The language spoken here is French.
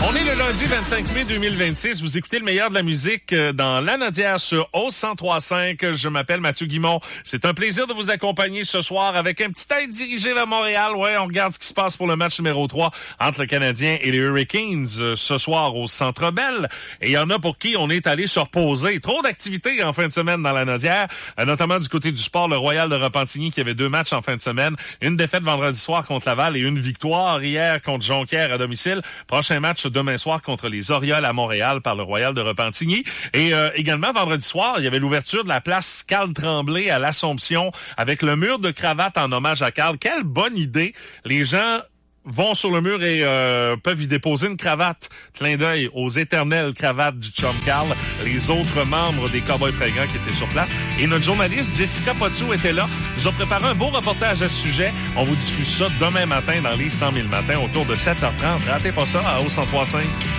On est le lundi 25 mai 2026. Vous écoutez le meilleur de la musique dans Lanaudière sur O103.5. Je m'appelle Mathieu Guimont. C'est un plaisir de vous accompagner ce soir avec un petit aide dirigé vers Montréal. Ouais, on regarde ce qui se passe pour le match numéro 3 entre le Canadien et les Hurricanes ce soir au Centre Bell. Et il y en a pour qui on est allé se reposer. Trop d'activités en fin de semaine dans Lanaudière, notamment du côté du sport, le Royal de Repentigny qui avait 2 matchs en fin de semaine. Une défaite vendredi soir contre Laval et une victoire hier contre Jonquière à domicile. Prochain match demain soir contre les Orioles à Montréal par le Royal de Repentigny. Et également, vendredi soir, il y avait l'ouverture de la place Carl Tremblay à l'Assomption avec le mur de cravate en hommage à Carl. Quelle bonne idée! Les gens vont sur le mur et peuvent y déposer une cravate. Clin d'œil aux éternelles cravates du chum Carl, les autres membres des Cowboys fringants qui étaient sur place. Et notre journaliste Jessica Potsou était là, nous a préparé un beau reportage à ce sujet. On vous diffuse ça demain matin dans les 100 000 matins autour de 7h30. Ratez pas ça à O103.5.